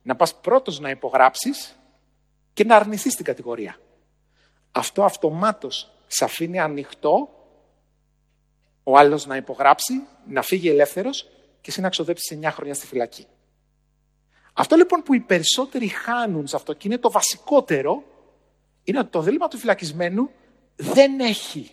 να πας πρώτος να υπογράψεις και να αρνηθείς την κατηγορία. Αυτό αυτομάτως σε αφήνει ανοιχτό ο άλλος να υπογράψει, να φύγει ελεύθερος και εσύ να ξοδέψεις 9 χρόνια στη φυλακή. Αυτό λοιπόν που οι περισσότεροι χάνουν σε αυτό και είναι το βασικότερο, είναι ότι το δίλημμα του φυλακισμένου δεν έχει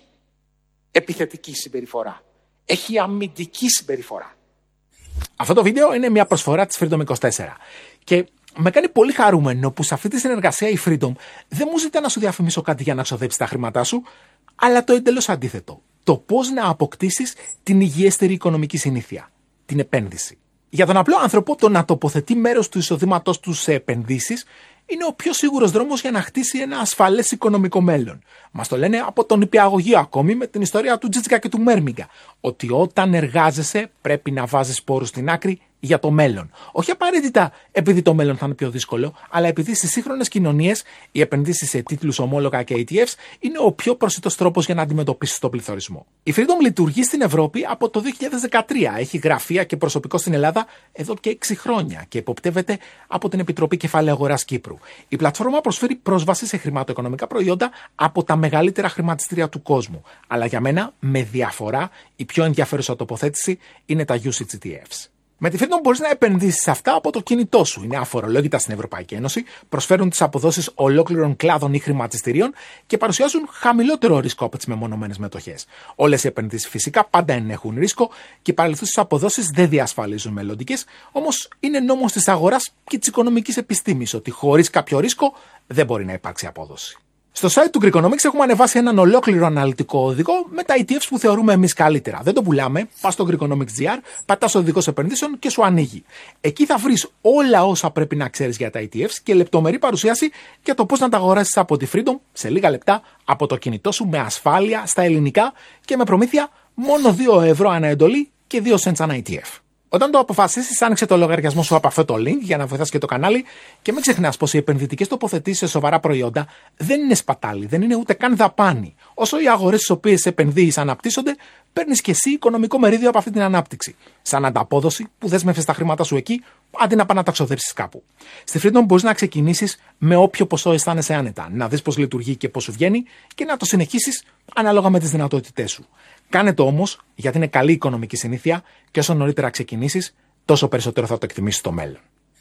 επιθετική συμπεριφορά. Έχει αμυντική συμπεριφορά. Αυτό το βίντεο είναι μια προσφορά της Freedom 24. Και με κάνει πολύ χαρούμενο που σε αυτή τη συνεργασία η Freedom δεν μου ζητά να σου διαφημίσω κάτι για να ξοδέψεις τα χρήματά σου, αλλά το εντελώς αντίθετο. Το πώς να αποκτήσεις την υγιέστερη οικονομική συνήθεια. Την επένδυση. Για τον απλό άνθρωπο, το να τοποθετεί μέρος του εισοδήματός του σε επενδύσεις είναι ο πιο σίγουρος δρόμος για να χτίσει ένα ασφαλές οικονομικό μέλλον. Μας το λένε από τον νηπιαγωγείο ακόμη με την ιστορία του Τζίτσικα και του Μέρμιγκα. Ότι όταν εργάζεσαι πρέπει να βάζεις πόρους στην άκρη για το μέλλον. Όχι απαραίτητα επειδή το μέλλον θα είναι πιο δύσκολο, αλλά επειδή στις σύγχρονες κοινωνίες οι επενδύσεις σε τίτλους, ομόλογα και ETFs είναι ο πιο προσιτός τρόπος για να αντιμετωπίσεις τον πληθωρισμό. Η Freedom λειτουργεί στην Ευρώπη από το 2013. Έχει γραφεία και προσωπικό στην Ελλάδα εδώ και 6 χρόνια και υποπτεύεται από την Επιτροπή Κεφαλαίου Αγοράς Κύπρου. Η πλατφόρμα προσφέρει πρόσβαση σε χρηματοοικονομικά προϊόντα από τα μεγαλύτερα χρηματιστήρια του κόσμου. Αλλά για μένα, με διαφορά, η πιο ενδιαφέρουσα τοποθέτηση είναι τα UCITS ETFs. Με τη Freedom μπορείς να επενδύσεις σε αυτά από το κινητό σου. Είναι αφορολόγητα στην Ευρωπαϊκή Ένωση, προσφέρουν τις αποδόσεις ολόκληρων κλάδων ή χρηματιστηρίων και παρουσιάζουν χαμηλότερο ρίσκο από τις μεμονωμένες μετοχές. Όλες οι επενδύσεις φυσικά πάντα ενέχουν ρίσκο και οι παρελθούσες αποδόσεις δεν διασφαλίζουν μελλοντικές, όμως είναι νόμος της αγοράς και της οικονομικής επιστήμης ότι χωρίς κάποιο ρίσκο δεν μπορεί να υπάρξει απόδοση. Στο site του Greekonomics έχουμε ανεβάσει έναν ολόκληρο αναλυτικό οδηγό με τα ETFs που θεωρούμε εμείς καλύτερα. Δεν το πουλάμε. Πας στο Greekonomics.gr, πατάς οδηγός επενδύσεων και σου ανοίγει. Εκεί θα βρεις όλα όσα πρέπει να ξέρεις για τα ETFs και λεπτομερή παρουσίαση για το πώς να τα αγοράσεις από τη Freedom σε λίγα λεπτά από το κινητό σου με ασφάλεια στα ελληνικά και με προμήθεια μόνο 2 ευρώ ανά εντολή και 2 cents ανά ETF. Όταν το αποφασίσεις, άνοιξε το λογαριασμό σου από αυτό το link για να βοηθάς και το κανάλι και μην ξεχνάς πως οι επενδυτικές τοποθετήσεις σε σοβαρά προϊόντα δεν είναι σπατάλη, δεν είναι ούτε καν δαπάνη. Όσο οι αγορές στις οποίες επενδύεις αναπτύσσονται, παίρνεις και εσύ οικονομικό μερίδιο από αυτή την ανάπτυξη. Σαν ανταπόδοση που δέσμευσες τα χρήματα σου εκεί, αντί να πάνε να τα ξοδέψεις κάπου. Στη Freedom μπορείς να ξεκινήσεις με όποιο ποσό αισθάνεσαι άνετα, να δεις πώς λειτουργεί και πώς σου βγαίνει και να το συνεχίσεις ανάλογα με τις δυνατότητές σου. Κάνε το όμως, γιατί είναι καλή οικονομική συνήθεια και όσο νωρίτερα ξεκινήσεις, τόσο περισσότερο θα το εκτιμήσεις στο μέλλον.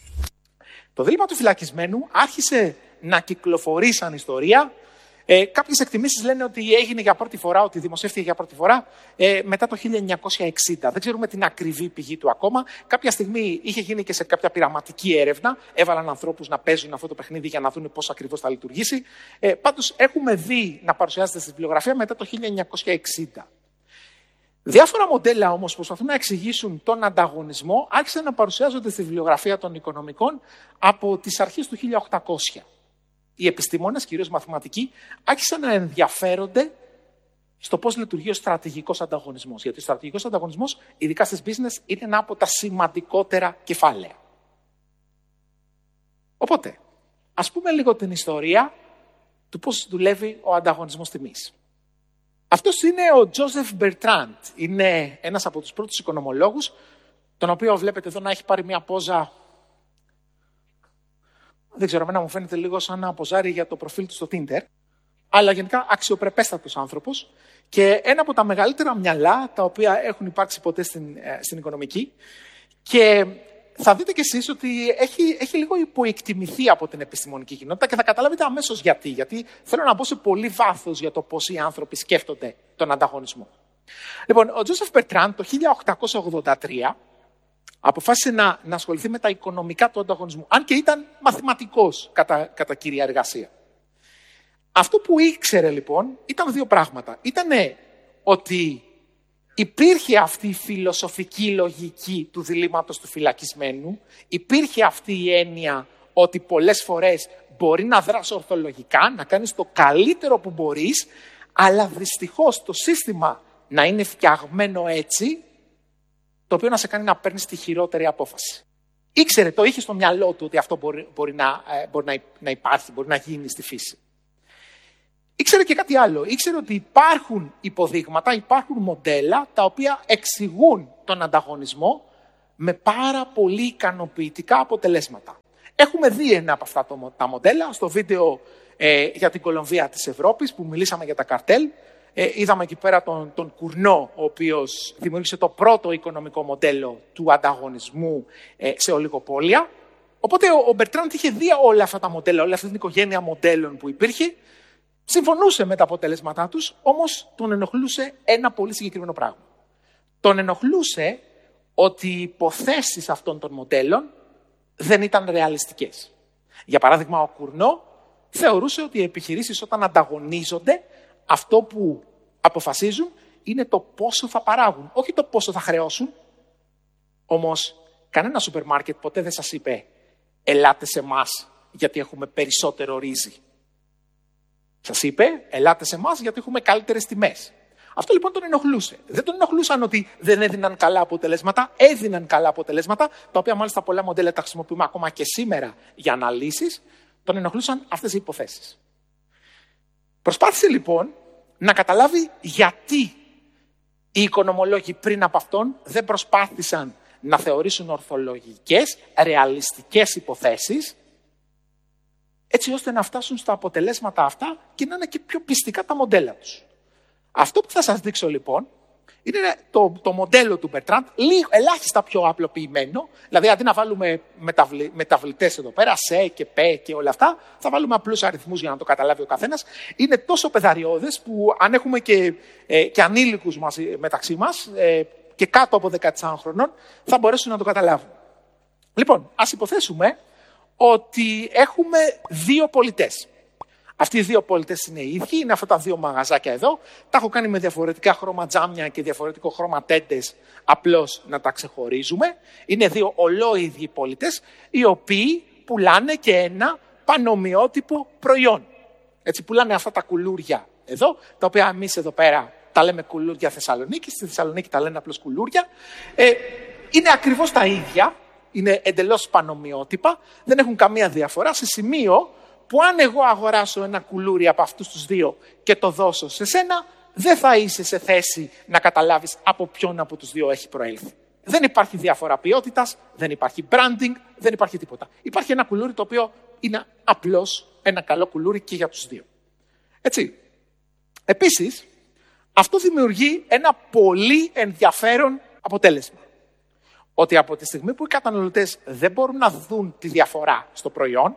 Το δίλημμα του φυλακισμένου άρχισε να κυκλοφορεί σαν ιστορία. Κάποιες εκτιμήσεις λένε ότι έγινε για πρώτη φορά, ότι δημοσιεύτηκε για πρώτη φορά μετά το 1960. Δεν ξέρουμε την ακριβή πηγή του ακόμα. Κάποια στιγμή είχε γίνει και σε κάποια πειραματική έρευνα. Έβαλαν ανθρώπους να παίζουν αυτό το παιχνίδι για να δουν πώς ακριβώς θα λειτουργήσει. Πάντως έχουμε δει να παρουσιάζεται στη βιβλιογραφία μετά το 1960. Διάφορα μοντέλα όμως που προσπαθούν να εξηγήσουν τον ανταγωνισμό άρχισαν να παρουσιάζονται στη βιβλιογραφία των οικονομικών από τις αρχές του 1800. Οι επιστήμονες, κυρίως μαθηματικοί, άρχισαν να ενδιαφέρονται στο πώς λειτουργεί ο στρατηγικός ανταγωνισμός. Γιατί ο στρατηγικός ανταγωνισμός, ειδικά στις business, είναι ένα από τα σημαντικότερα κεφάλαια. Οπότε, ας πούμε λίγο την ιστορία του πώς δουλεύει ο ανταγωνισμός τιμής. Αυτός είναι ο Τζόσεφ Μπερτράντ. Είναι ένας από τους πρώτους οικονομολόγους, τον οποίο βλέπετε εδώ να έχει πάρει μια πόζα. Δεν ξέρω, εμένα μου φαίνεται λίγο σαν να αποζάρει για το προφίλ του στο Tinder. Αλλά γενικά αξιοπρεπέστατος άνθρωπος και ένα από τα μεγαλύτερα μυαλά τα οποία έχουν υπάρξει ποτέ στην οικονομική. Και θα δείτε κι εσείς ότι έχει λίγο υποεκτιμηθεί από την επιστημονική κοινότητα και θα καταλάβετε αμέσως γιατί. Γιατί θέλω να μπω σε πολύ βάθος για το πώς οι άνθρωποι σκέφτονται τον ανταγωνισμό. Λοιπόν, ο Τζόσεφ Μπερτράντ το 1883 αποφάσισε να ασχοληθεί με τα οικονομικά του ανταγωνισμού. Αν και ήταν μαθηματικός κατά κύρια εργασία. Αυτό που ήξερε λοιπόν ήταν 2 πράγματα. Ήτανε ότι υπήρχε αυτή η φιλοσοφική λογική του διλήμματος του φυλακισμένου, υπήρχε αυτή η έννοια ότι πολλές φορές μπορεί να δράς ορθολογικά, να κάνεις το καλύτερο που μπορείς, αλλά δυστυχώς το σύστημα να είναι φτιαγμένο έτσι, το οποίο να σε κάνει να παίρνεις τη χειρότερη απόφαση. Ήξερε, το είχε στο μυαλό του ότι αυτό μπορεί να υπάρχει, μπορεί να γίνει στη φύση. Ήξερε και κάτι άλλο. Ήξερε ότι υπάρχουν υποδείγματα, υπάρχουν μοντέλα τα οποία εξηγούν τον ανταγωνισμό με πάρα πολύ ικανοποιητικά αποτελέσματα. Έχουμε δει ένα από αυτά τα μοντέλα στο βίντεο για την Κολομβία της Ευρώπης που μιλήσαμε για τα καρτέλ. Είδαμε εκεί πέρα τον Κουρνό, ο οποίος δημιούργησε το πρώτο οικονομικό μοντέλο του ανταγωνισμού σε ολιγοπόλια. Οπότε ο Μπερτράντ είχε δει όλα αυτά τα μοντέλα, όλη αυτή την οικογένεια μοντέλων που υπήρχε. Συμφωνούσε με τα αποτελέσματά τους, όμως τον ενοχλούσε ένα πολύ συγκεκριμένο πράγμα. Τον ενοχλούσε ότι οι υποθέσεις αυτών των μοντέλων δεν ήταν ρεαλιστικές. Για παράδειγμα, ο Κουρνό θεωρούσε ότι οι επιχειρήσεις όταν ανταγωνίζονται, αυτό που αποφασίζουν είναι το πόσο θα παράγουν, όχι το πόσο θα χρεώσουν. Όμως, κανένα σούπερ μάρκετ ποτέ δεν σας είπε «Ελάτε σε εμάς γιατί έχουμε περισσότερο ρύζι». Σας είπε «Ελάτε σε εμάς γιατί έχουμε καλύτερες τιμές». Αυτό λοιπόν τον ενοχλούσε. Δεν τον ενοχλούσαν ότι δεν έδιναν καλά αποτελέσματα. Έδιναν καλά αποτελέσματα, τα οποία μάλιστα πολλά μοντέλα τα χρησιμοποιούμε ακόμα και σήμερα για αναλύσεις. Τον ενοχλούσαν αυτές οι υποθέσεις. Προσπάθησε λοιπόν να καταλάβει γιατί οι οικονομολόγοι πριν από αυτόν δεν προσπάθησαν να θεωρήσουν ορθολογικές, ρεαλιστικές υποθέσεις, έτσι ώστε να φτάσουν στα αποτελέσματα αυτά και να είναι και πιο πιστικά τα μοντέλα τους. Αυτό που θα σας δείξω λοιπόν είναι το μοντέλο του Μπερτράντ, ελάχιστα πιο απλοποιημένο, δηλαδή αντί να βάλουμε μεταβλητές εδώ πέρα, σε και πε και όλα αυτά, θα βάλουμε απλούς αριθμούς για να το καταλάβει ο καθένας. Είναι τόσο πεδαριώδες που αν έχουμε και ανήλικους μεταξύ μας και κάτω από 14 χρονών θα μπορέσουν να το καταλάβουν. Λοιπόν, ας υποθέσουμε ότι έχουμε δύο πολιτές. Αυτοί οι δύο πολιτές είναι οι ίδιοι, είναι αυτά τα δύο μαγαζάκια εδώ. Τα έχω κάνει με διαφορετικά χρώμα τζάμια και διαφορετικό χρώμα τέντες, απλώς να τα ξεχωρίζουμε. Είναι δύο ολόιδιοι πολιτές, οι οποίοι πουλάνε και ένα πανομοιότυπο προϊόν. Έτσι, πουλάνε αυτά τα κουλούρια εδώ, τα οποία εμείς εδώ πέρα τα λέμε κουλούρια Θεσσαλονίκη, στη Θεσσαλονίκη τα λένε απλώς κουλούρια. Είναι ακριβώς τα ίδια, είναι εντελώς πανομοιότυπα, δεν έχουν καμία διαφορά σε σημείο που αν εγώ αγοράσω ένα κουλούρι από αυτούς τους δύο και το δώσω σε σένα, δεν θα είσαι σε θέση να καταλάβεις από ποιον από τους δύο έχει προέλθει. Δεν υπάρχει διαφορά ποιότητας, δεν υπάρχει branding, δεν υπάρχει τίποτα. Υπάρχει ένα κουλούρι το οποίο είναι απλώς ένα καλό κουλούρι και για τους δύο. Έτσι. Επίσης, αυτό δημιουργεί ένα πολύ ενδιαφέρον αποτέλεσμα. Ότι από τη στιγμή που οι καταναλωτές δεν μπορούν να δουν τη διαφορά στο προϊόν,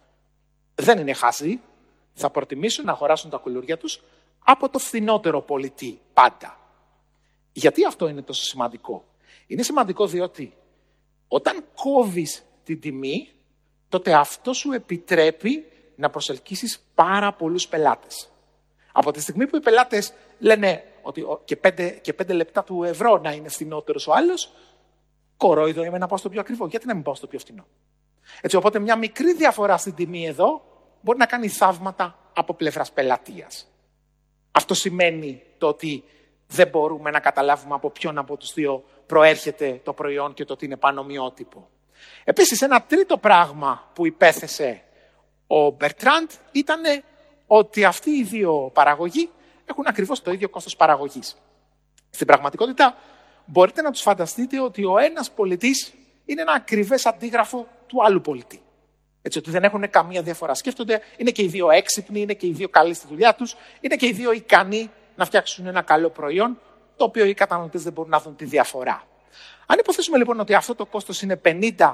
δεν είναι χαζοί, θα προτιμήσουν να αγοράσουν τα κουλούρια τους από το φθηνότερο πολιτή πάντα. Γιατί αυτό είναι τόσο σημαντικό? Είναι σημαντικό διότι όταν κόβεις την τιμή, τότε αυτό σου επιτρέπει να προσελκύσεις πάρα πολλούς πελάτες. Από τη στιγμή που οι πελάτες λένε ότι και 5 λεπτά του ευρώ να είναι φθηνότερος ο άλλος, κορόιδο είμαι να πάω στο πιο ακριβό. Γιατί να μην πάω στο πιο φθηνό? Έτσι, οπότε μια μικρή διαφορά στην τιμή εδώ μπορεί να κάνει θαύματα από πλευράς πελατείας. Αυτό σημαίνει το ότι δεν μπορούμε να καταλάβουμε από ποιον από τους δύο προέρχεται το προϊόν και το ότι είναι πανομοιότυπο. Επίσης, ένα τρίτο πράγμα που υπέθεσε ο Μπερτράντ ήταν ότι αυτοί οι δύο παραγωγοί έχουν ακριβώς το ίδιο κόστος παραγωγής. Στην πραγματικότητα, μπορείτε να τους φανταστείτε ότι ο ένας πολιτής είναι ένα ακριβές αντίγραφο του άλλου πολιτή. Έτσι, ότι δεν έχουν καμία διαφορά. Σκέφτονται, είναι και οι δύο έξυπνοι, είναι και οι δύο καλοί στη δουλειά τους, είναι και οι δύο ικανοί να φτιάξουν ένα καλό προϊόν, το οποίο οι καταναλωτές δεν μπορούν να δουν τη διαφορά. Αν υποθέσουμε λοιπόν ότι αυτό το κόστος είναι 50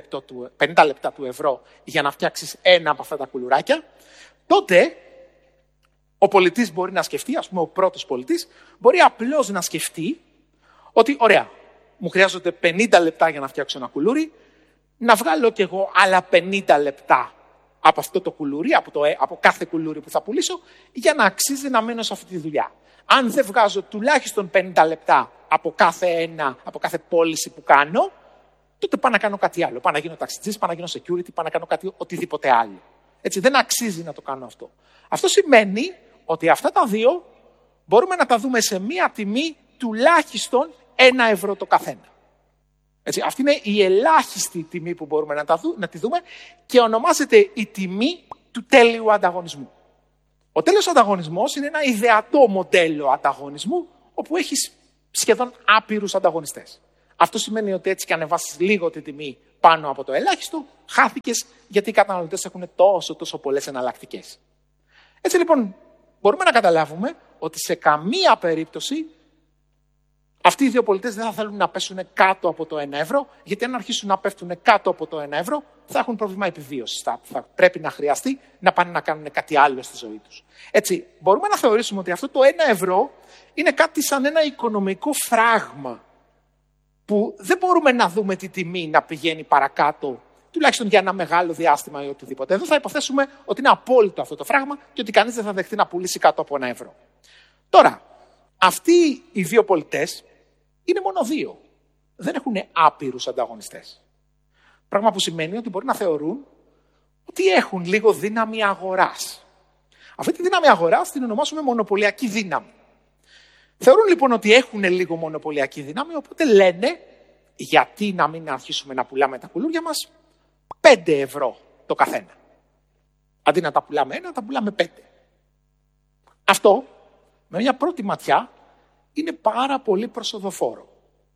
λεπτά του ευρώ για να φτιάξεις ένα από αυτά τα κουλουράκια, τότε ο πολιτής μπορεί να σκεφτεί, ας πούμε ο πρώτος πολιτής, μπορεί απλώς να σκεφτεί ότι ωραία, μου χρειάζονται 50 λεπτά για να φτιάξω ένα κουλούρι, να βγάλω κι εγώ άλλα 50 λεπτά από αυτό το κουλούρι, από κάθε κουλούρι που θα πουλήσω, για να αξίζει να μένω σε αυτή τη δουλειά. Αν δεν βγάζω τουλάχιστον 50 λεπτά από κάθε πώληση που κάνω, τότε πάω να κάνω κάτι άλλο. Πάω να γίνω ταξιτζής, πάω να γίνω security, πάω να κάνω κάτι οτιδήποτε άλλο. Έτσι, δεν αξίζει να το κάνω αυτό. Αυτό σημαίνει ότι αυτά τα δύο μπορούμε να τα δούμε σε μία τιμή τουλάχιστον 1 ευρώ το καθένα. Έτσι, αυτή είναι η ελάχιστη τιμή που μπορούμε να τη δούμε και ονομάζεται η τιμή του τέλειου ανταγωνισμού. Ο τέλειος ανταγωνισμός είναι ένα ιδεατό μοντέλο ανταγωνισμού όπου έχεις σχεδόν άπειρους ανταγωνιστές. Αυτό σημαίνει ότι έτσι και ανεβάσεις λίγο την τιμή πάνω από το ελάχιστο, χάθηκες γιατί οι καταναλωτές έχουν τόσο πολλές εναλλακτικές. Έτσι λοιπόν, μπορούμε να καταλάβουμε ότι σε καμία περίπτωση αυτοί οι δύο πολιτές δεν θα θέλουν να πέσουν κάτω από το 1 ευρώ, γιατί αν αρχίσουν να πέφτουν κάτω από το 1 ευρώ, θα έχουν πρόβλημα επιβίωσης. Θα πρέπει να χρειαστεί να πάνε να κάνουν κάτι άλλο στη ζωή τους. Έτσι, μπορούμε να θεωρήσουμε ότι αυτό το 1 ευρώ είναι κάτι σαν ένα οικονομικό φράγμα, που δεν μπορούμε να δούμε τη τιμή να πηγαίνει παρακάτω, τουλάχιστον για ένα μεγάλο διάστημα ή οτιδήποτε. Εδώ θα υποθέσουμε ότι είναι απόλυτο αυτό το φράγμα και ότι κανείς δεν θα δεχτεί να πουλήσει κάτω από 1 ευρώ. Τώρα, αυτοί οι δύο πολιτές είναι μόνο δύο. Δεν έχουν άπειρους ανταγωνιστές. Πράγμα που σημαίνει ότι μπορεί να θεωρούν ότι έχουν λίγο δύναμη αγοράς. Αυτή τη δύναμη αγοράς την ονομάσουμε μονοπωλιακή δύναμη. Θεωρούν λοιπόν ότι έχουν λίγο μονοπωλιακή δύναμη, οπότε λένε γιατί να μην αρχίσουμε να πουλάμε τα κουλούρια μας 5 ευρώ το καθένα. Αντί να τα πουλάμε 1, τα πουλάμε 5. Αυτό, με μια πρώτη ματιά, είναι πάρα πολύ προσοδοφόρο.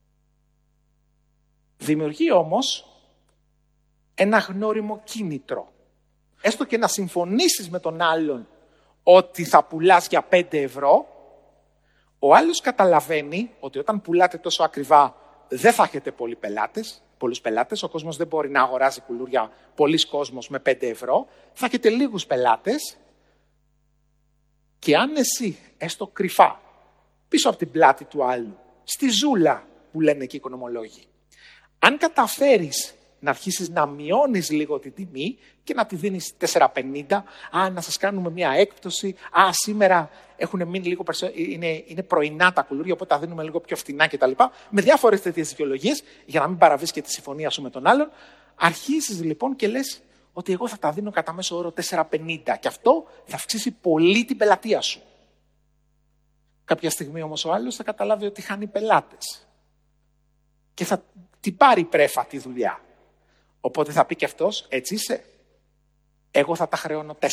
Δημιουργεί όμως ένα γνώριμο κίνητρο. Έστω και να συμφωνήσεις με τον άλλον ότι θα πουλάς για 5 ευρώ, ο άλλος καταλαβαίνει ότι όταν πουλάτε τόσο ακριβά δεν θα έχετε πολλούς πελάτες, ο κόσμος δεν μπορεί να αγοράζει κουλούρια, πολλής κόσμος με 5 ευρώ, θα έχετε λίγους πελάτες και αν εσύ, έστω κρυφά, πίσω από την πλάτη του άλλου, στη ζούλα που λένε και οι οικονομολόγοι, αν καταφέρεις να αρχίσεις να μειώνεις λίγο την τιμή και να τη δίνεις 4,50, να σας κάνουμε μια έκπτωση, σήμερα έχουν μείνει λίγο είναι πρωινά τα κουλούρια, οπότε τα δίνουμε λίγο πιο φτηνά κτλ. Με διάφορες τέτοιες δικαιολογίες, για να μην παραβείς και τη συμφωνία σου με τον άλλον, αρχίσεις λοιπόν και λες ότι εγώ θα τα δίνω κατά μέσο όρο 4,50 και αυτό θα αυξήσει πολύ την πελατεία σου. Κάποια στιγμή όμως ο άλλος θα καταλάβει ότι χάνει πελάτες και θα την πάρει πρέφα τη δουλειά. Οπότε θα πει και αυτός, έτσι είσαι, εγώ θα τα χρεώνω 4.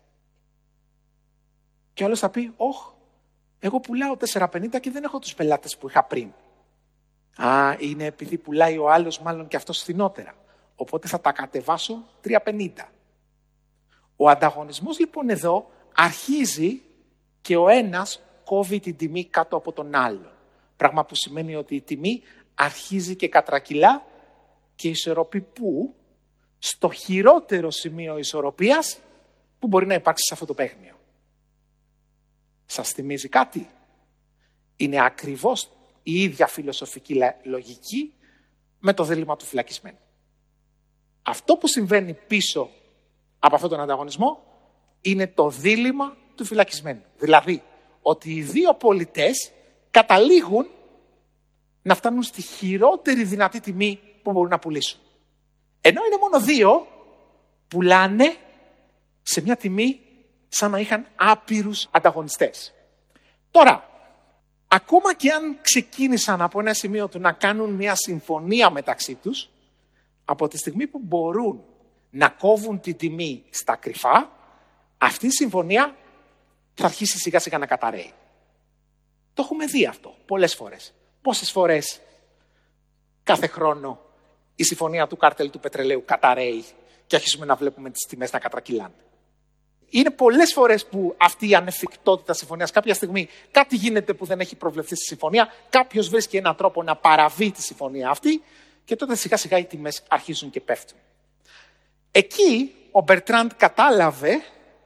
Και ο άλλος θα πει, εγώ πουλάω 4,50 και δεν έχω τους πελάτες που είχα πριν. Είναι επειδή πουλάει ο άλλος μάλλον και αυτός φθηνότερα. Οπότε θα τα κατεβάσω 3,50. Ο ανταγωνισμός λοιπόν εδώ αρχίζει και ο ένας κόβει την τιμή κάτω από τον άλλον. Πράγμα που σημαίνει ότι η τιμή αρχίζει και κατρακυλά και ισορροπεί πού? Στο χειρότερο σημείο ισορροπίας που μπορεί να υπάρξει σε αυτό το παίγνιο. Σας θυμίζει κάτι? Είναι ακριβώς η ίδια φιλοσοφική λογική με το δίλημμα του φυλακισμένου. Αυτό που συμβαίνει πίσω από αυτόν τον ανταγωνισμό είναι το δίλημμα του φυλακισμένου. Δηλαδή, ότι οι δύο πολιτές καταλήγουν να φτάνουν στη χειρότερη δυνατή τιμή που μπορούν να πουλήσουν. Ενώ είναι μόνο δύο, πουλάνε σε μια τιμή σαν να είχαν άπειρους ανταγωνιστές. Τώρα, ακόμα και αν ξεκίνησαν από ένα σημείο του να κάνουν μια συμφωνία μεταξύ τους, από τη στιγμή που μπορούν να κόβουν την τιμή στα κρυφά, αυτή η συμφωνία θα αρχίσει σιγά σιγά να καταραίει. Το έχουμε δει αυτό πολλές φορές. Πόσες φορές κάθε χρόνο η συμφωνία του κάρτελ του πετρελαίου καταραίει και αρχίσουμε να βλέπουμε τις τιμές να κατρακυλάνε. Είναι πολλές φορές που αυτή η ανεφικτότητα συμφωνίας, κάποια στιγμή κάτι γίνεται που δεν έχει προβλεφθεί στη συμφωνία, κάποιος βρίσκει έναν τρόπο να παραβεί τη συμφωνία αυτή και τότε σιγά σιγά οι τιμές αρχίζουν και πέφτουν. Εκεί ο Μπερτράντ κατάλαβε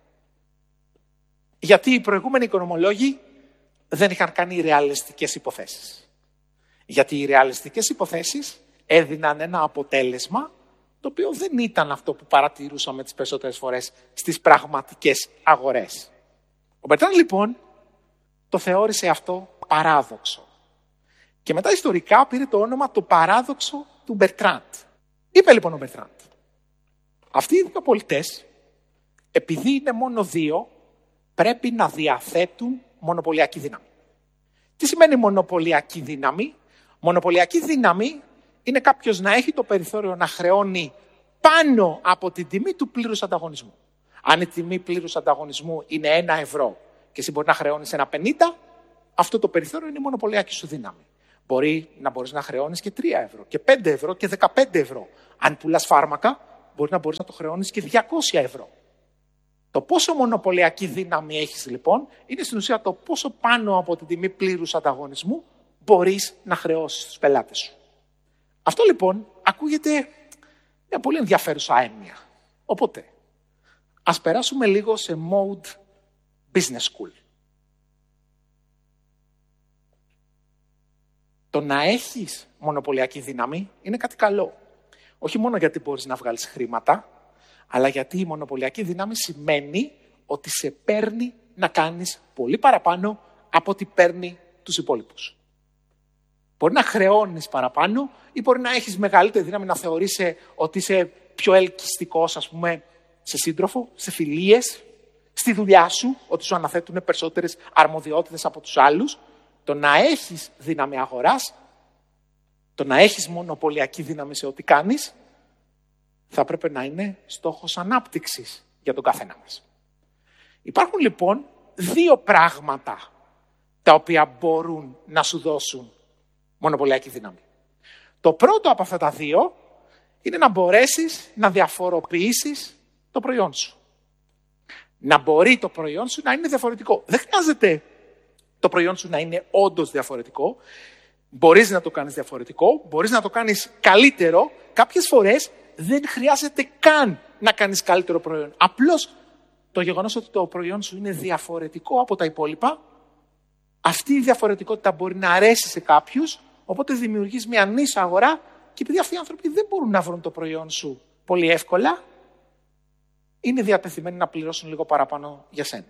γιατί οι προηγούμενοι οικονομολόγοι δεν είχαν κάνει ρεαλιστικές υποθέσεις. Γιατί οι ρεαλιστικές υποθέσεις έδιναν ένα αποτέλεσμα το οποίο δεν ήταν αυτό που παρατηρούσαμε τις περισσότερες φορές στις πραγματικές αγορές. Ο Μπερτράντ λοιπόν το θεώρησε αυτό παράδοξο. Και μετά ιστορικά πήρε το όνομα το παράδοξο του Μπερτράντ. Είπε λοιπόν ο Μπερτράντ, αυτοί οι δύο πολιτές, επειδή είναι μόνο δύο, πρέπει να διαθέτουν μονοπωλιακή δύναμη. Τι σημαίνει μονοπωλιακή δύναμη? Μονοπωλιακή δύναμη είναι κάποιος να έχει το περιθώριο να χρεώνει πάνω από την τιμή του πλήρους ανταγωνισμού. Αν η τιμή πλήρους ανταγωνισμού είναι 1 ευρώ και εσύ μπορεί να χρεώνεις 1,50, αυτό το περιθώριο είναι η μονοπωλιακή σου δύναμη. Μπορεί να μπορείς να χρεώνεις και 3 ευρώ, και 5 ευρώ και 15 ευρώ. Αν πουλάς φάρμακα, μπορεί να μπορείς να το χρεώνεις και 200 ευρώ. Το πόσο μονοπωλιακή δύναμη έχεις λοιπόν, είναι στην ουσία το πόσο πάνω από την τιμή πλήρους ανταγωνισμού μπορείς να χρεώσεις τους πελάτες σου. Αυτό λοιπόν ακούγεται μια πολύ ενδιαφέρουσα έννοια. Οπότε, ας περάσουμε λίγο σε mode business school. Το να έχεις μονοπωλιακή δύναμη είναι κάτι καλό. Όχι μόνο γιατί μπορείς να βγάλεις χρήματα, αλλά γιατί η μονοπωλιακή δύναμη σημαίνει ότι σε παίρνει να κάνεις πολύ παραπάνω από ό,τι παίρνει τους υπόλοιπους. Μπορεί να χρεώνεις παραπάνω ή μπορεί να έχεις μεγαλύτερη δύναμη να θεωρείσαι ότι είσαι πιο ελκυστικός, ας πούμε, σε σύντροφο, σε φιλίες, στη δουλειά σου, ότι σου αναθέτουν περισσότερες αρμοδιότητες από τους άλλους. Το να έχεις δύναμη αγοράς, το να έχεις μονοπωλιακή δύναμη σε ό,τι κάνεις, θα πρέπει να είναι στόχος ανάπτυξης για τον καθένα μας. Υπάρχουν λοιπόν 2 πράγματα τα οποία μπορούν να σου δώσουν μονοπωλιακή δύναμη. Το πρώτο από αυτά τα 2 είναι να μπορέσεις να διαφοροποιήσεις το προϊόν σου. Να μπορεί το προϊόν σου να είναι διαφορετικό. Δεν χρειάζεται το προϊόν σου να είναι όντως διαφορετικό. Μπορείς να το κάνεις διαφορετικό, μπορείς να το κάνεις καλύτερο. Κάποιες φορές δεν χρειάζεται καν να κάνεις καλύτερο προϊόν. Απλώς το γεγονός ότι το προϊόν σου είναι διαφορετικό από τα υπόλοιπα, αυτή η διαφορετικότητα μπορεί να αρέσει σε κάποιους, οπότε δημιουργείς μια νήσο αγορά και επειδή αυτοί οι άνθρωποι δεν μπορούν να βρουν το προϊόν σου πολύ εύκολα, είναι διατεθειμένοι να πληρώσουν λίγο παραπάνω για σένα.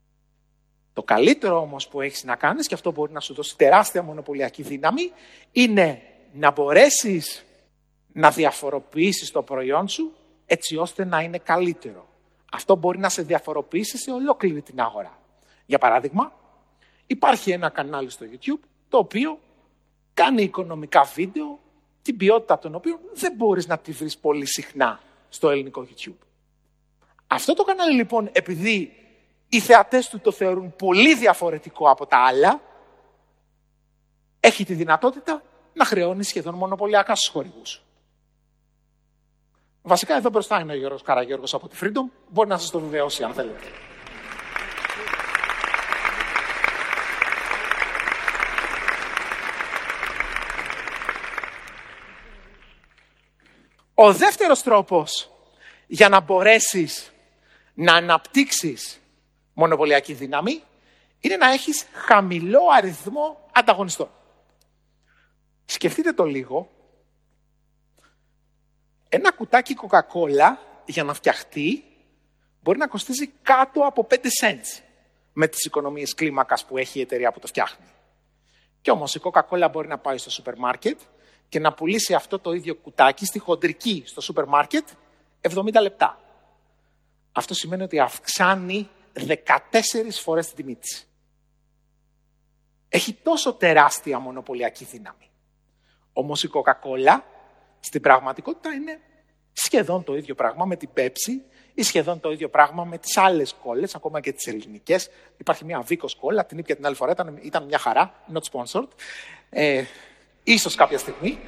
Το καλύτερο όμως που έχεις να κάνεις, και αυτό μπορεί να σου δώσει τεράστια μονοπωλιακή δύναμη, είναι να μπορέσεις να διαφοροποιήσεις το προϊόν σου έτσι ώστε να είναι καλύτερο. Αυτό μπορεί να σε διαφοροποιήσει σε ολόκληρη την αγορά. Για παράδειγμα, υπάρχει ένα κανάλι στο YouTube το οποίο κάνει οικονομικά βίντεο, την ποιότητα των οποίων δεν μπορείς να τη βρεις πολύ συχνά στο ελληνικό YouTube. Αυτό το κανάλι λοιπόν, επειδή οι θεατές του το θεωρούν πολύ διαφορετικό από τα άλλα, έχει τη δυνατότητα να χρεώνει σχεδόν μονοπωλιακά στους χορηγούς. Βασικά εδώ μπροστά είναι ο Γιώργος Καραγιώργος από τη Freedom, μπορεί να σας το βεβαιώσει αν θέλετε. Ο δεύτερος τρόπος για να μπορέσεις να αναπτύξεις μονοπωλιακή δύναμη είναι να έχεις χαμηλό αριθμό ανταγωνιστών. Σκεφτείτε το λίγο. Ένα κουτάκι Coca-Cola για να φτιαχτεί μπορεί να κοστίζει κάτω από 5 cents με τις οικονομίες κλίμακας που έχει η εταιρεία που το φτιάχνει. Κι όμως η Coca-Cola μπορεί να πάει στο σούπερ μάρκετ και να πουλήσει αυτό το ίδιο κουτάκι στη χοντρική στο σούπερ μάρκετ 70 λεπτά. Αυτό σημαίνει ότι αυξάνει 14 φορές την τιμή της. Έχει τόσο τεράστια μονοπωλιακή δύναμη. Όμως η Coca-Cola στην πραγματικότητα είναι σχεδόν το ίδιο πράγμα με την Pepsi ή σχεδόν το ίδιο πράγμα με τις άλλες κόλλες, ακόμα και τις ελληνικές. Υπάρχει μια Vicos κόλλα, την ήπια την άλλη φορά, ήταν μια χαρά, not sponsored. Ίσως κάποια στιγμή.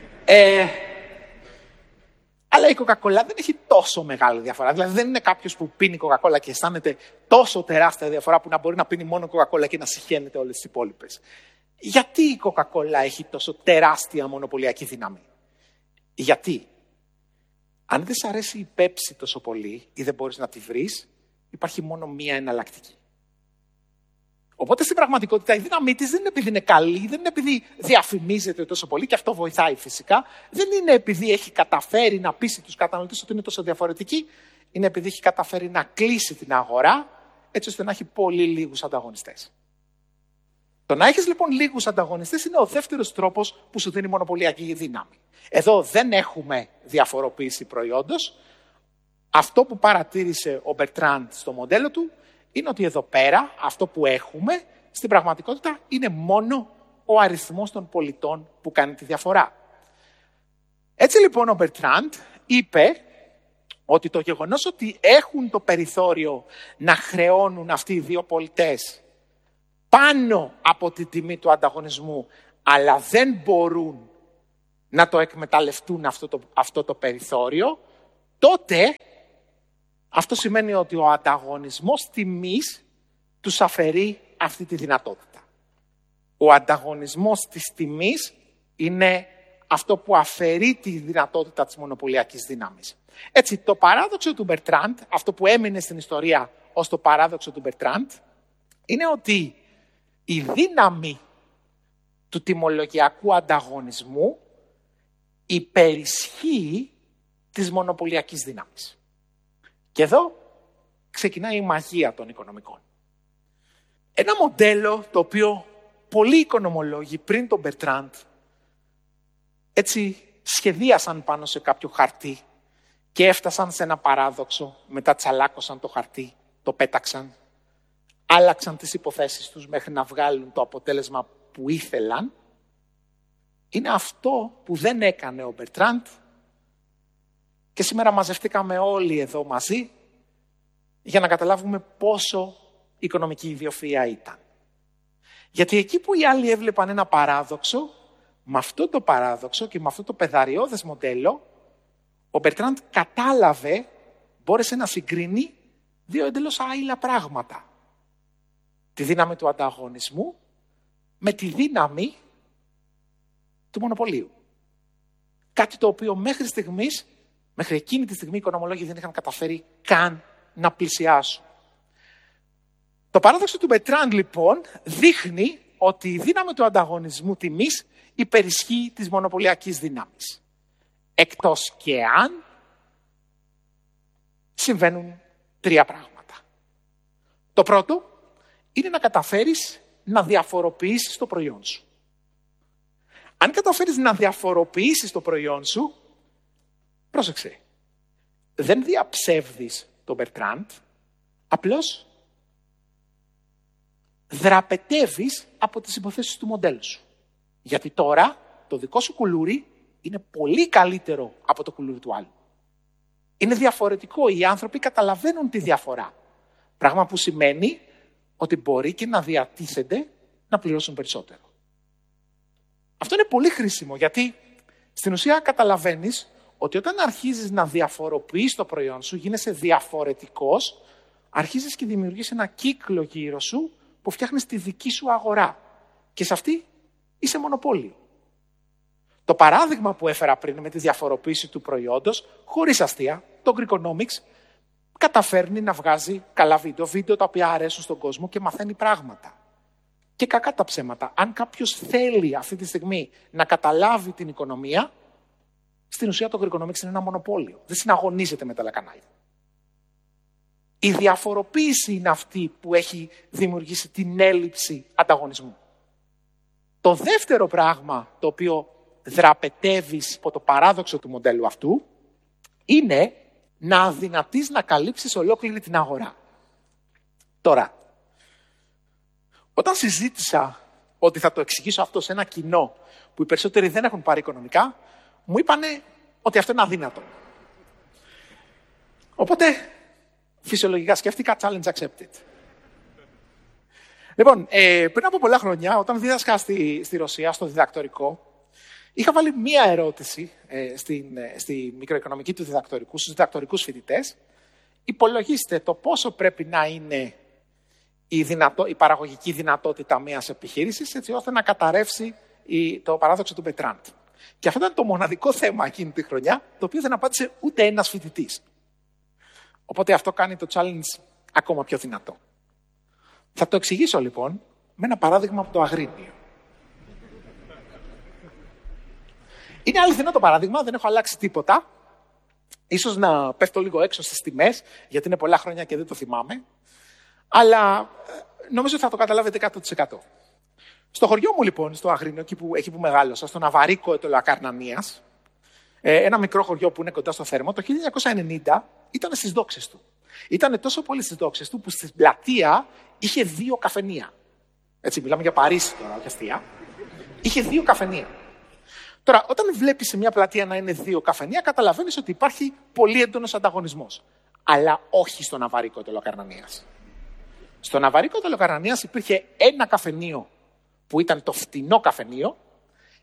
Αλλά η Coca-Cola δεν έχει τόσο μεγάλη διαφορά. Δηλαδή δεν είναι κάποιος που πίνει Coca-Cola και αισθάνεται τόσο τεράστια διαφορά που να μπορεί να πίνει μόνο Coca-Cola και να συχαίνεται όλες τις υπόλοιπες. Γιατί η Coca-Cola έχει τόσο τεράστια μονοπωλιακή δύναμη? Γιατί αν δεν σ' αρέσει η Pepsi τόσο πολύ ή δεν μπορείς να τη βρεις, υπάρχει μόνο μία εναλλακτική. Οπότε στην πραγματικότητα η δύναμή της δεν είναι επειδή είναι καλή, δεν είναι επειδή διαφημίζεται τόσο πολύ, και αυτό βοηθάει φυσικά. Δεν είναι επειδή έχει καταφέρει να πείσει τους καταναλωτές ότι είναι τόσο διαφορετική. Είναι επειδή έχει καταφέρει να κλείσει την αγορά έτσι ώστε να έχει πολύ λίγους ανταγωνιστές. Το να έχεις λοιπόν λίγους ανταγωνιστές είναι ο δεύτερος τρόπος που σου δίνει μονοπωλιακή δύναμη. Εδώ δεν έχουμε διαφοροποίηση προϊόντος. Αυτό που παρατήρησε ο Bertrand στο μοντέλο του είναι ότι εδώ πέρα αυτό που έχουμε στην πραγματικότητα είναι μόνο ο αριθμός των πολιτών που κάνει τη διαφορά. Έτσι λοιπόν ο Bertrand είπε ότι το γεγονός ότι έχουν το περιθώριο να χρεώνουν αυτοί οι δύο πολιτές πάνω από τη τιμή του ανταγωνισμού, αλλά δεν μπορούν να το εκμεταλλευτούν αυτό το περιθώριο, τότε αυτό σημαίνει ότι ο ανταγωνισμός τιμής τους αφαιρεί αυτή τη δυνατότητα. Ο ανταγωνισμός της τιμής είναι αυτό που αφαιρεί τη δυνατότητα της μονοπωλιακής δύναμης. Έτσι, το παράδοξο του Μπερτράντ, αυτό που έμεινε στην ιστορία ως το παράδοξο του Μπερτράντ, είναι ότι η δύναμη του τιμολογιακού ανταγωνισμού υπερισχύει της μονοπωλιακής δύναμης. Και εδώ ξεκινάει η μαγεία των οικονομικών. Ένα μοντέλο το οποίο πολλοί οικονομολόγοι πριν τον Μπερτράντ έτσι σχεδίασαν πάνω σε κάποιο χαρτί και έφτασαν σε ένα παράδοξο, μετά τσαλάκωσαν το χαρτί, το πέταξαν, άλλαξαν τις υποθέσεις τους μέχρι να βγάλουν το αποτέλεσμα που ήθελαν, είναι αυτό που δεν έκανε ο Μπερτράντ και σήμερα μαζευτήκαμε όλοι εδώ μαζί για να καταλάβουμε πόσο οικονομική ιδιοφυΐα ήταν. Γιατί εκεί που οι άλλοι έβλεπαν ένα παράδοξο, με αυτό το παράδοξο και με αυτό το πεδαριώδες μοντέλο, ο Μπερτράντ κατάλαβε, μπόρεσε να συγκρίνει δύο εντελώς άειλα πράγματα. Τη δύναμη του ανταγωνισμού με τη δύναμη του μονοπωλίου. Κάτι το οποίο μέχρι εκείνη τη στιγμή οι οικονομολόγοι δεν είχαν καταφέρει καν να πλησιάσουν. Το παράδοξο του Μπερτράντ λοιπόν δείχνει ότι η δύναμη του ανταγωνισμού τιμής υπερισχύει της μονοπωλιακής δύναμης. Εκτός και αν συμβαίνουν τρία πράγματα. Το πρώτο είναι να καταφέρεις να διαφοροποιήσεις το προϊόν σου. Αν καταφέρεις να διαφοροποιήσεις το προϊόν σου, πρόσεξε, δεν διαψεύδεις τον Μπερτράντ, απλώς δραπετεύεις από τις υποθέσεις του μοντέλου σου. Γιατί τώρα το δικό σου κουλούρι είναι πολύ καλύτερο από το κουλούρι του άλλου. Είναι διαφορετικό, οι άνθρωποι καταλαβαίνουν τη διαφορά. Πράγμα που σημαίνει ότι μπορεί και να διατίθενται να πληρώσουν περισσότερο. Αυτό είναι πολύ χρήσιμο, γιατί στην ουσία καταλαβαίνεις ότι όταν αρχίζεις να διαφοροποιείς το προϊόν σου, γίνεσαι διαφορετικός, αρχίζεις και δημιουργείς ένα κύκλο γύρω σου που φτιάχνεις τη δική σου αγορά. Και σε αυτή είσαι μονοπόλιο. Το παράδειγμα που έφερα πριν με τη διαφοροποίηση του προϊόντος, χωρίς αστεία, το Greekonomics καταφέρνει να βγάζει καλά βίντεο τα οποία αρέσουν στον κόσμο και μαθαίνει πράγματα. Και κακά τα ψέματα. Αν κάποιος θέλει αυτή τη στιγμή να καταλάβει την οικονομία, στην ουσία το Greekonomics είναι ένα μονοπόλιο. Δεν συναγωνίζεται με τα άλλα κανάλια. Η διαφοροποίηση είναι αυτή που έχει δημιουργήσει την έλλειψη ανταγωνισμού. Το δεύτερο πράγμα το οποίο δραπετεύεις από το παράδοξο του μοντέλου αυτού είναι να αδυνατείς να καλύψεις ολόκληρη την αγορά. Τώρα, όταν συζήτησα ότι θα το εξηγήσω αυτό σε ένα κοινό που οι περισσότεροι δεν έχουν πάρει οικονομικά, μου είπανε ότι αυτό είναι αδύνατο. Οπότε, φυσιολογικά σκέφτηκα challenge accepted. Λοιπόν, πριν από πολλά χρόνια, όταν δίδασκα στη Ρωσία, στο διδακτορικό, είχα βάλει μία ερώτηση στη μικροοικονομική του διδακτορικού, στους διδακτορικούς φοιτητές. Υπολογίστε το πόσο πρέπει να είναι η παραγωγική δυνατότητα μιας επιχείρησης, έτσι ώστε να καταρρεύσει το παράδοξο του Μπερτράντ. Και αυτό ήταν το μοναδικό θέμα εκείνη τη χρονιά, το οποίο δεν απάντησε ούτε ένας φοιτητής. Οπότε αυτό κάνει το challenge ακόμα πιο δυνατό. Θα το εξηγήσω λοιπόν με ένα παράδειγμα από το Αγρίνιο. Είναι αληθινό το παράδειγμα, δεν έχω αλλάξει τίποτα. Ίσως να πέφτω λίγο έξω στις τιμές, γιατί είναι πολλά χρόνια και δεν το θυμάμαι. Αλλά νομίζω ότι θα το καταλάβετε 100%. Στο χωριό μου λοιπόν, στο Αγρίνιο, εκεί που μεγάλωσα, στο Ναβαρίκο Ετωλοακαρνανίας, ένα μικρό χωριό που είναι κοντά στο Θέρμο, το 1990 ήταν στις δόξες του. Ήταν τόσο πολύ στις δόξες του που στην πλατεία είχε 2 καφενεία. Έτσι, μιλάμε για Παρίσι τώρα, όχι αστεία. Είχε 2 καφενεία. Τώρα, όταν βλέπεις σε μια πλατεία να είναι 2 καφενεία, καταλαβαίνεις ότι υπάρχει πολύ έντονος ανταγωνισμός. Αλλά όχι στο Ναβαρίκο Ετωλοακαρνανίας. Στο Ναβαρίκο Ετωλοακαρνανίας υπήρχε ένα καφενείο που ήταν το φτηνό καφενείο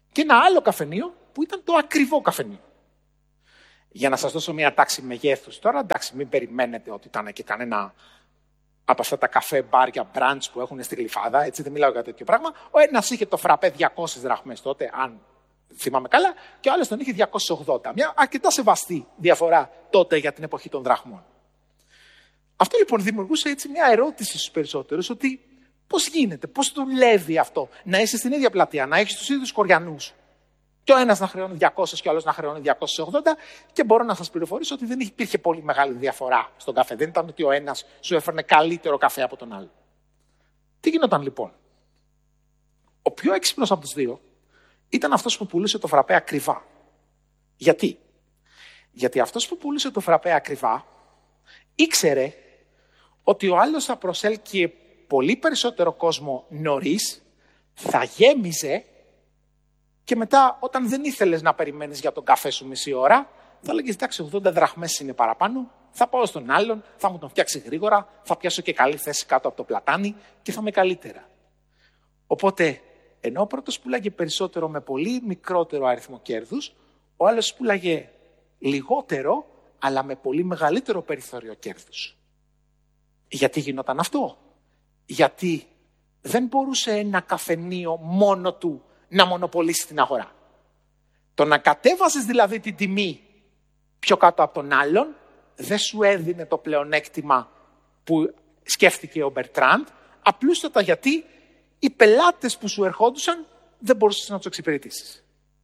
και ένα άλλο καφενείο που ήταν το ακριβό καφενείο. Για να σας δώσω μια τάξη μεγέθους τώρα, εντάξει, μην περιμένετε ότι ήταν και κανένα από αυτά τα καφέ, μπάρια, brunch που έχουν στη Γλυφάδα, έτσι δεν μιλάω για τέτοιο πράγμα. Ο ένας είχε το φραπέ 200 δραχμές τότε, αν θυμάμαι καλά, και ο άλλος τον είχε 280. Μια αρκετά σεβαστή διαφορά τότε για την εποχή των δραχμών. Αυτό λοιπόν δημιουργούσε έτσι μια ερώτηση στους περισσότερους, ότι πώς γίνεται, πώς δουλεύει αυτό, να είσαι στην ίδια πλατεία, να έχεις τους ίδιους κοριανούς, και ο ένας να χρεώνει 200 και ο άλλος να χρεώνει 280, και μπορώ να σας πληροφορήσω ότι δεν υπήρχε πολύ μεγάλη διαφορά στον καφέ. Δεν ήταν ότι ο ένας σου έφερνε καλύτερο καφέ από τον άλλο. Τι γινόταν λοιπόν? Ο πιο έξυπνος από τους δύο ήταν αυτός που πουλούσε το φραπέ ακριβά. Γιατί? Γιατί αυτός που πουλούσε το φραπέ ακριβά ήξερε ότι ο άλλος θα προσέλκυε πολύ περισσότερο κόσμο νωρίς, θα γέμιζε, και μετά, όταν δεν ήθελες να περιμένεις για τον καφέ σου μισή ώρα, θα λέγεις, εντάξει, 80 δραχμές είναι παραπάνω, θα πάω στον άλλον, θα μου τον φτιάξει γρήγορα, θα πιάσω και καλή θέση κάτω από το πλατάνι και θα είμαι καλύτερα. Οπότε, ενώ ο πρώτος πουλάγε περισσότερο με πολύ μικρότερο αριθμό κέρδους, ο άλλος πουλάγε λιγότερο, αλλά με πολύ μεγαλύτερο περιθώριο κέρδους. Γιατί γινόταν αυτό? Γιατί δεν μπορούσε ένα καφενείο μόνο του να μονοπολίσει την αγορά. Το να κατέβαζες δηλαδή την τιμή πιο κάτω από τον άλλον δεν σου έδινε το πλεονέκτημα που σκέφτηκε ο Μπερτράντ, απλούστατα γιατί οι πελάτες που σου ερχόντουσαν δεν μπορούσες να τους εξυπηρετήσεις.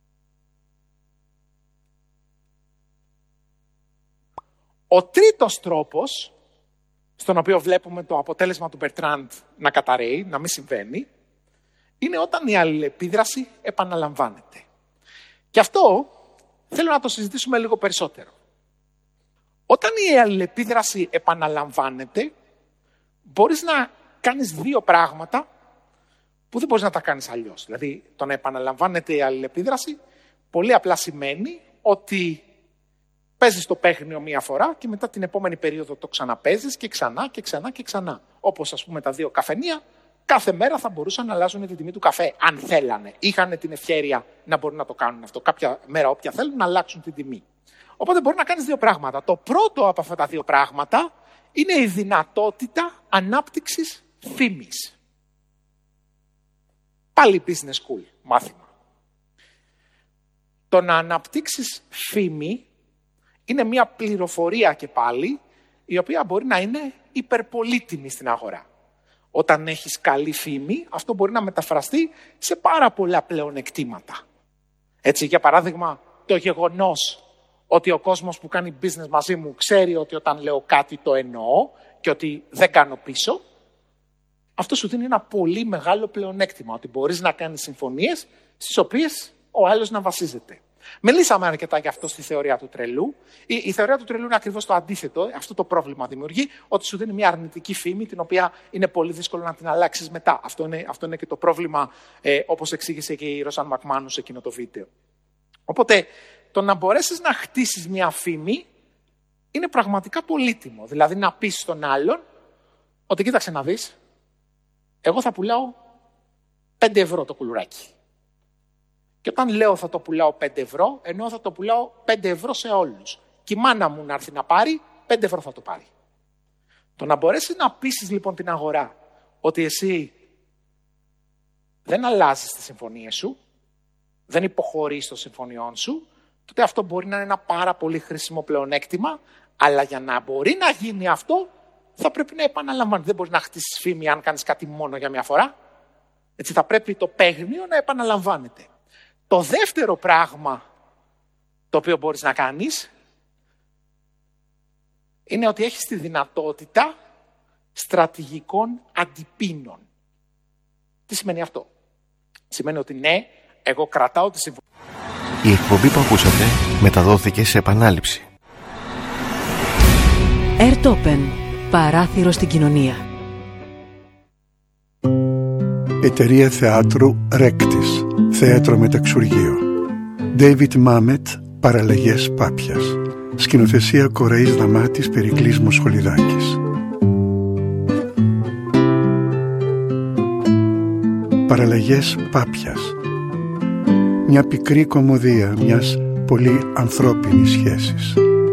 Ο τρίτος τρόπος, στον οποίο βλέπουμε το αποτέλεσμα του Μπερτράντ να καταρρέει, να μην συμβαίνει, είναι όταν η αλληλεπίδραση επαναλαμβάνεται. Και αυτό θέλω να το συζητήσουμε λίγο περισσότερο. Όταν η αλληλεπίδραση επαναλαμβάνεται, μπορείς να κάνεις δύο πράγματα που δεν μπορείς να τα κάνεις αλλιώς. Δηλαδή, το να επαναλαμβάνεται η αλληλεπίδραση πολύ απλά σημαίνει ότι παίζεις το παίχνιο μία φορά και μετά την επόμενη περίοδο το ξαναπαίζεις και ξανά και ξανά και ξανά. Όπως ας πούμε τα δύο καφενεία, κάθε μέρα θα μπορούσαν να αλλάζουν την τιμή του καφέ, αν θέλανε. Είχαν την ευχέρεια να μπορούν να το κάνουν αυτό. Κάποια μέρα, όποια θέλουν, να αλλάξουν την τιμή. Οπότε μπορεί να κάνεις δύο πράγματα. Το πρώτο από αυτά τα δύο πράγματα είναι η δυνατότητα ανάπτυξης φήμης. Πάλι business school μάθημα. Το να αναπτύξεις φήμη είναι μια πληροφορία και πάλι, η οποία μπορεί να είναι υπερπολίτιμη στην αγορά. Όταν έχεις καλή φήμη, αυτό μπορεί να μεταφραστεί σε πάρα πολλά πλεονεκτήματα. Έτσι, για παράδειγμα, το γεγονός ότι ο κόσμος που κάνει business μαζί μου ξέρει ότι όταν λέω κάτι το εννοώ και ότι δεν κάνω πίσω, αυτό σου δίνει ένα πολύ μεγάλο πλεονέκτημα, ότι μπορείς να κάνεις συμφωνίες στις οποίες ο άλλος να βασίζεται. Μιλήσαμε αρκετά γι' αυτό στη θεωρία του τρελού. Η θεωρία του τρελού είναι ακριβώς το αντίθετο. Αυτό το πρόβλημα δημιουργεί, ότι σου δίνει μια αρνητική φήμη, την οποία είναι πολύ δύσκολο να την αλλάξεις μετά. Αυτό είναι και το πρόβλημα, όπως εξήγησε και η Ροσάν Μακμάνου σε εκείνο το βίντεο. Οπότε, το να μπορέσεις να χτίσεις μια φήμη είναι πραγματικά πολύτιμο. Δηλαδή, να πεις στον άλλον ότι κοίταξε να δεις, εγώ θα πουλάω 5 ευρώ το κουλουράκι. Και όταν λέω θα το πουλάω 5 ευρώ, ενώ θα το πουλάω 5 ευρώ σε όλους. Και η μάνα μου να έρθει να πάρει, 5 ευρώ θα το πάρει. Το να μπορέσεις να πείσεις λοιπόν την αγορά ότι εσύ δεν αλλάζεις τις συμφωνίες σου, δεν υποχωρείς των συμφωνιών σου, τότε αυτό μπορεί να είναι ένα πάρα πολύ χρήσιμο πλεονέκτημα, αλλά για να μπορεί να γίνει αυτό, θα πρέπει να επαναλαμβάνει. Δεν μπορεί να χτίσεις φήμη αν κάνεις κάτι μόνο για μια φορά. Έτσι θα πρέπει το παίγνιο να επαναλαμβάνεται. Το δεύτερο πράγμα το οποίο μπορείς να κάνεις είναι ότι έχεις τη δυνατότητα στρατηγικών αντιπίνων. Τι σημαίνει αυτό? Σημαίνει ότι ναι, εγώ κρατάω τη συμφωνία. Η εκπομπή που ακούσατε μεταδόθηκε σε επανάληψη. Airtopen. Παράθυρο στην κοινωνία. Εταιρεία θεάτρου Ρέκτης. Θέατρο Μεταξουργείο. David Mamet, Παραλλαγές Πάπιας. Σκηνοθεσία Κοραής Δαμάτης, Περικλής Μοσχολιδάκης. Παραλλαγές Πάπιας. μια πικρή κωμωδία μιας πολύ ανθρώπινης σχέσης.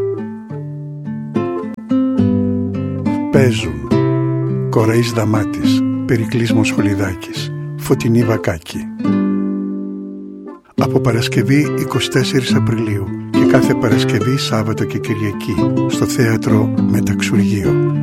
Παίζουν Κοραής Δαμάτης, Περικλής Μοσχολιδάκης, Φωτεινή Βακάκη. Από Παρασκευή 24 Απριλίου και κάθε Παρασκευή, Σάββατο και Κυριακή στο Θέατρο Μεταξουργείο.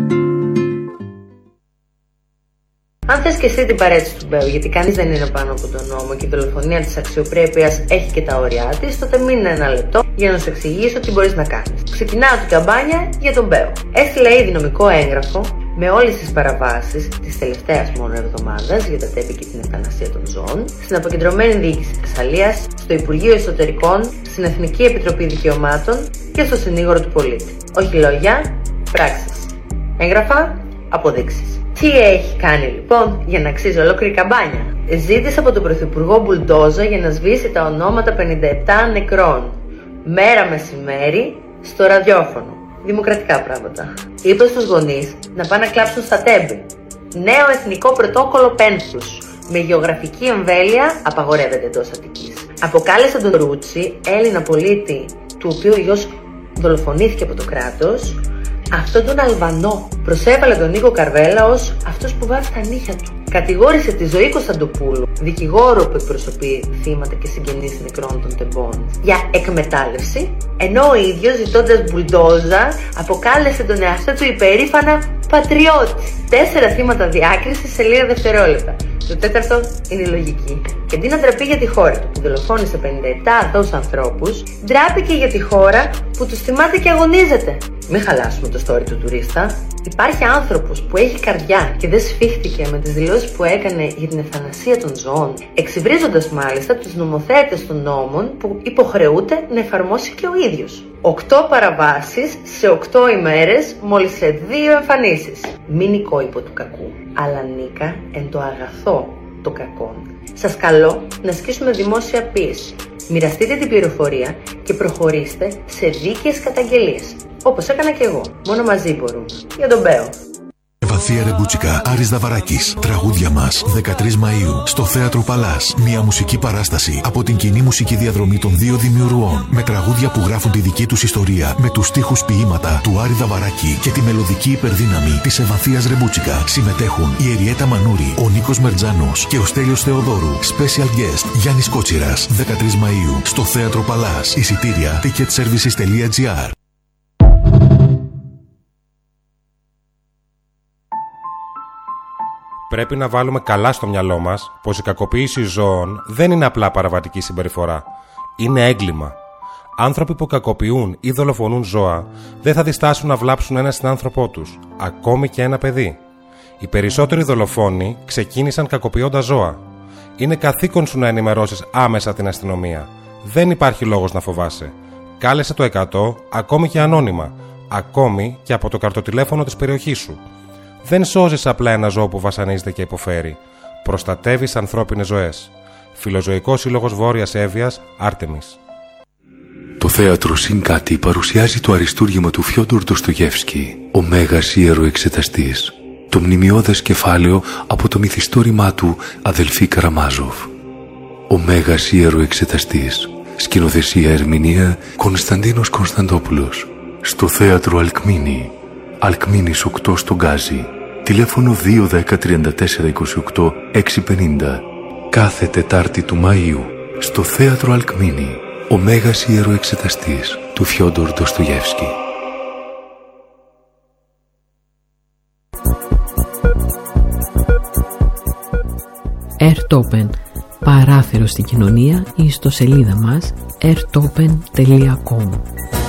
Αν θες και εσύ την παρέτηση του Μπέου, γιατί κανείς δεν είναι πάνω από τον νόμο και η δολοφονία της αξιοπρέπειας έχει και τα όρια της, τότε μείνε ένα λεπτό για να σου εξηγήσω τι μπορείς να κάνεις. Ξεκινάω την καμπάνια για τον Μπέου. Έστειλα ήδη νομικό έγγραφο με όλες τις παραβάσεις της τελευταίας μόνο εβδομάδας για τα τέμπη και την ευθανασία των ζώων, στην Αποκεντρωμένη Διοίκηση Θεσσαλίας, στο Υπουργείο Εσωτερικών, στην Εθνική Επιτροπή Δικαιωμάτων και στο Συνήγορο του Πολίτη. Όχι λόγια, πράξεις. Έγγραφα, αποδείξεις. Τι έχει κάνει λοιπόν για να αξίζει ολόκληρη καμπάνια? Ζήτησε από τον Πρωθυπουργό μπουλντόζα για να σβήσει τα ονόματα 57 νεκρών. Μέρα μεσημέρι στο ραδιόφωνο. Δημοκρατικά πράγματα. Είπε στους γονείς να πάνε να κλάψουν στα τέμπη. Νέο εθνικό πρωτόκολλο πένθους. Με γεωγραφική εμβέλεια απαγορεύεται εντός Αττικής. Αποκάλεσε τον Ρούτσι, Έλληνα πολίτη, του οποίου ο γιος δολοφονήθηκε από το κράτος, αυτόν τον Αλβανό. Προσέβαλε τον Νίκο Καρβέλα ως αυτός που βάζει τα νύχια του. Κατηγόρησε τη Ζωή Κωνσταντοπούλου, δικηγόρο που εκπροσωπεί θύματα και συγγενείς νεκρών των τεμπών, για εκμετάλλευση, ενώ ο ίδιος, ζητώντας μπουλντόζα, αποκάλεσε τον εαυτό του υπερήφανα πατριώτη. 4 θύματα διάκρισης σε λίγα δευτερόλεπτα. Το τέταρτο είναι η λογική. Και αντί να ντραπεί για τη χώρα του που δολοφόνησε 57 αθώους ανθρώπους, ντράπηκε για τη χώρα που τους θυμάται και αγωνίζεται. Μην χαλάσουμε το story του τουρίστα. Υπάρχει άνθρωπος που έχει καρδιά και δεν σφίχτηκε με τις δηλώσεις που έκανε για την ευθανασία των ζώων, εξυβρίζοντας μάλιστα τους νομοθέτες των νόμων που υποχρεούται να εφαρμόσει και ο ίδιος. 8 παραβάσεις σε 8 ημέρες, μόλις σε 2 εμφανίσεις. Μην νικόϊπο του κακού, αλλά νίκα εν το αγαθό το κακό. Σας καλώ να ασκήσουμε δημόσια πίεση. Μοιραστείτε την πληροφορία και προχωρήστε σε δίκαιες καταγγελίες. Όπως έκανα και εγώ. Μόνο μαζί μπορούμε. Για τον Μπέο. Βαθία Ρεμπούτσικα, Άρης Δαβαράκης. Τραγούδια μας 13 Μαΐου στο Θέατρο Παλάς. Μια μουσική παράσταση από την κοινή μουσική διαδρομή των 2 δημιουργών. Με τραγούδια που γράφουν τη δική τους ιστορία. Με τους στίχους ποίηματα του Άρη Δαβαράκη και τη μελωδική υπερδύναμη της Ευαθίας Ρεμπούτσικα. Συμμετέχουν η Εριέτα Μανούρη, ο Νίκος Μερτζάνος και ο Στέλιος Θεοδόρου. Special guest Γιάννης Κότσιρας. 13 Μαΐου στο Θέατρο Παλάς. Εισιτήρια ticketservices.gr. Πρέπει να βάλουμε καλά στο μυαλό μας πως η κακοποίηση ζώων δεν είναι απλά παραβατική συμπεριφορά. Είναι έγκλημα. Άνθρωποι που κακοποιούν ή δολοφονούν ζώα δεν θα διστάσουν να βλάψουν ένα συνάνθρωπό τους, ακόμη και ένα παιδί. Οι περισσότεροι δολοφόνοι ξεκίνησαν κακοποιώντας ζώα. Είναι καθήκον σου να ενημερώσεις άμεσα την αστυνομία. Δεν υπάρχει λόγος να φοβάσαι. Κάλεσε το 100, ακόμη και ανώνυμα, ακόμη και από το καρτοτηλέφωνο της περιοχής σου. Δεν σώζεις απλά ένα ζώο που βασανίζεται και υποφέρει. Προστατεύεις ανθρώπινες ζωές. Φιλοζωικός Σύλλογος Βόρειας Εύβοιας, Άρτεμις. Το θέατρο Συνκάτι παρουσιάζει το αριστούργημα του Φιόντορ Ντοστογεύσκι, ο Μέγας Ιεροεξεταστής. Το μνημιώδες κεφάλαιο από το μυθιστόρημά του Αδελφοί Καραμάζοφ. Ο Μέγας Ιεροεξεταστής. Σκηνοθεσία ερμηνεία Κωνσταντίνος Κωνσταντόπουλος. Στο θέατρο Αλκμίνη. Αλκμίνης 8 στον Γκάζι. Τηλέφωνο 210 34 28 650. Κάθε Τετάρτη του Μαΐου στο θέατρο Αλκμίνη. Ο Μέγας Ιεροεξεταστής του Φιόντορ Ντοστογεύσκι. Airtopen. Παράθυρο στην κοινωνία ή στο σελίδα μας airtopen.com.